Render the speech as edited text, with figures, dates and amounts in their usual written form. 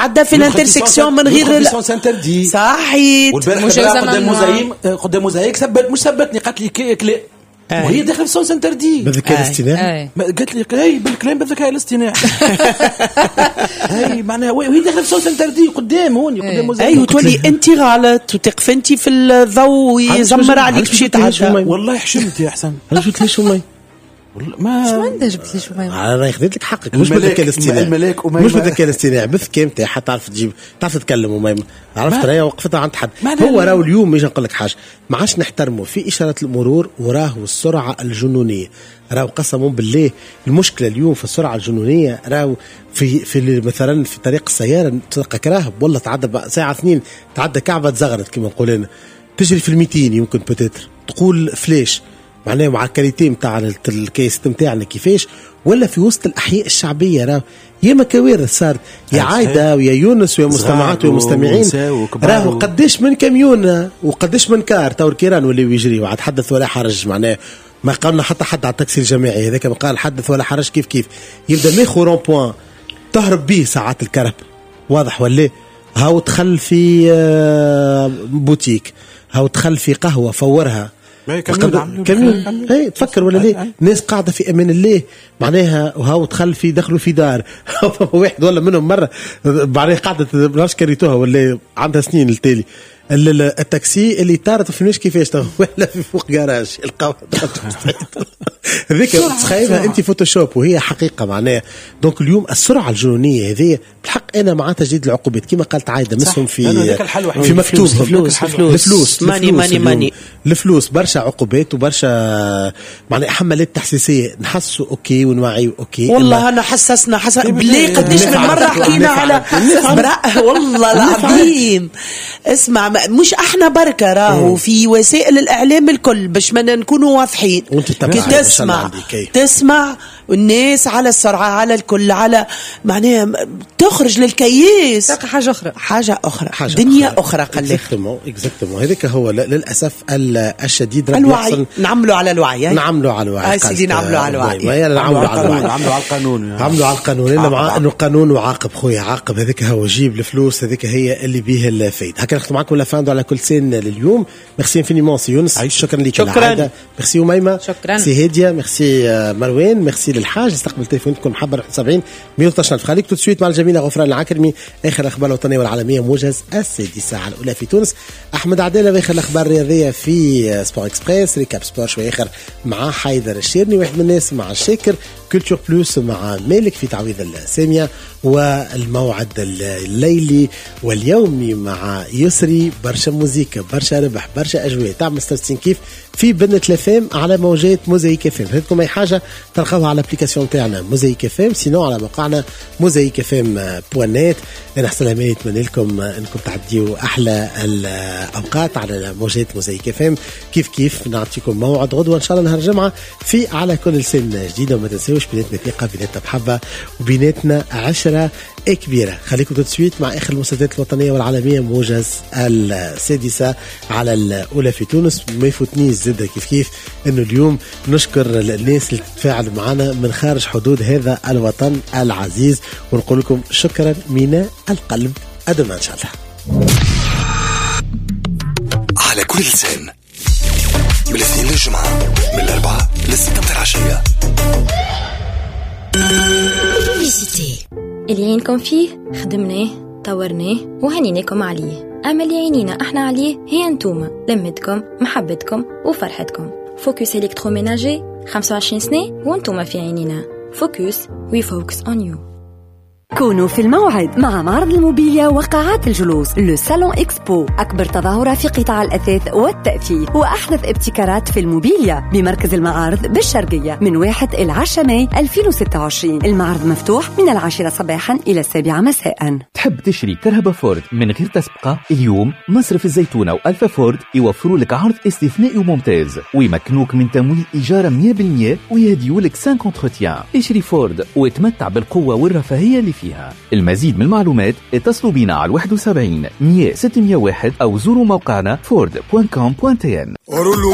عدى في الانترسكسيون من غير صحيح. قدام موزايك ثبتني قالت لي كلي وهي داخله في سونس انتردي بالذكاء الاصطناعي. قالت لي هاي بالكلام بالذكاء الاصطناعي هاي معناها وهي داخله في سونس انتردي قدام هون قدام موزايك. وتولي انت غلط وتقف انت في الضوء ويزمر عليك باش يتعدى. والله حشمت يا حسن. جبت لي شو مي ما شو عندك جبت لي شو مي. انا خديت لك حقك مش بالذكاء الاصطناعي. مش بالذكاء الاصطناعي بالذكاء نتاعي حتى تعرف تجيب تعرف تتكلم وما عرفت راهي وقفتها عند حد. هو راهو اليوم مش نقول لك حاجه ما عادش نحترمه في اشاره المرور وراه السرعه الجنونيه. راهو قسما بالله المشكله اليوم في السرعه الجنونيه راهو في مثلا في طريق السياره تلقى كراهب والله تعدى ساعه 2 تعدى كعبه زغرت كما نقول لنا تجري في 200 يمكن بتتر تقول فلاش معناه مع الكاليتي نتاع الكيس نتاعنا كيفاش ولا في وسط الاحياء الشعبيه راهو ياما كوارث صار يا عايده ويا يونس ويا مستمعات ويا مستمعين راهو قداش من كاميون وقداش من كار تو الكيران واللي يجري وعاد حدث ولا حرج معناه ما قالنا حتى حد على التاكسي الجماعي هذاك ما قال حدث ولا حرج كيف يبدا ميخو رون بوان تهرب به ساعات الكرب واضح ولا هاو دخل في بوتيك هاو دخل في قهوه فورها كمين هي تفكر ولا ليه ناس قاعدة في أمان الله معناها وهاو دخلوا في دار واحد ولا منهم مرة بعدين قاعدة بلاش كريتوها ولا عندها سنين التالي التاكسي اللي طارت في مش كيفاش ولا في فوق جراج القوة هذيك تخيلها انت فوتوشوب وهي حقيقة معناها. دونك اليوم السرعة الجنونية هذه بالحق انا مع تجديد العقوبات كما قالت عايدة مسهم في مكتوب الفلوس ماني الفلوس برشا عقوبات وبرشا معناها حملات تحسيسية نحسوا اوكي ونوعي اوكي والله انا حسسنا بلي قديش من مرة حكينا على والله العظيم اسمع مش احنا بركة راهو في وسائل الاعلام الكل باش ما نكونوا واضحين تسمع والناس على السرعة على الكل على معناها تخرج للكيس حاجة أخرى دنيا أخرى قال اكزاكتومون هذيك هو للأسف الشديد الوعي نعملوا على الوعي نعملوا على الوعي سيدي نعملوا على الوعي نعملوا على القانون إلا مع إنه قانون وعاقب خويا عاقب هذيك هو جيب الفلوس هذيك هي اللي بيه الفايد. هكذا نختم معكم لافاندو على كل سن لليوم. ميرسي انفينيمون سي يونس شكرا لك شكرا ميرسي وميمة سي هدية ميرسي مروان ميرسي للحاج نستقبل تليفونكم حبر 70 112 خليك تو سويت مع الجميلة غفران العكرمي آخر الأخبار الوطنية والعالمية موجز السادسة على الأولى في تونس. أحمد عدالة بآخر الأخبار الرياضية في سبور إكسبريس ريكاب سبور شوي آخر مع حيدر الشيرني واحد من الناس مع الشاكر كولتور بلوس مع مالك في تعويض السامية والموعد الليلي واليومي مع يسري برشا موزيكا برشا ربح برشا أجواء تعمل ستارتين كيف في بنة لفام على موجات موزايك فام. هدكم أي حاجة تلقاوها على الابليكاسيون تاعنا موزايك فام سينو على موقعنا موزايك فام بوانات. أنا حسن الأماني أتمنى لكم أنكم تعديوا أحلى الأوقات على موجات موزايك فام كيف نعطيكم موعد غدوة إن شاء الله نهار الجمعة في على كل سنة جديدة. وما تنسوش بيناتنا ثقة بيناتنا محبة وبيناتنا عشرة كبيرة. خليكم تتسويت مع آخر المسلسلات الوطنية والعالمية موجز السادسة على الأولى في تونس. ما يفوتنيش زدة كيف إنه اليوم نشكر الناس اللي تتفاعل معنا من خارج حدود هذا الوطن العزيز ونقول لكم شكرا من القلب. أدم إن شاء الله على كل لسان من الاثنين للجمعة من الأربعة للستة متاع العشية. اللي عينكم فيه خدمناه طورناه وهنيناكم عليه. أما اللي عينينا احنا عليه هي انتوما لمتكم محبتكم وفرحتكم. فوكس إلكتروميناجي 25 سنة وانتوما في عينينا. فوكس we focus on you. كونوا في الموعد مع معرض الموبيليا وقاعات الجلوس لو سالون إكسبو أكبر تظاهرة في قطاع الأثاث والتأثير وأحدث ابتكارات في الموبيليا بمركز المعارض بالشرقية من 1 إلى 10 ماي 2026. المعرض مفتوح من 10 صباحا إلى 7 مساء. تحب تشري كرهبة فورد من غير تسبقة؟ اليوم مصرف الزيتونة وألفا فورد يوفروا لك عرض استثنائي وممتاز ويمكنوك من تمويل إيجار 100% ويهديولك 5 انتروتيان. اشري فورد وتمتع بالقوة والرفاهية اللي فيها. المزيد من المعلومات اتصلوا بنا على 71 100 601 أو زوروا موقعنا ford.com.tn.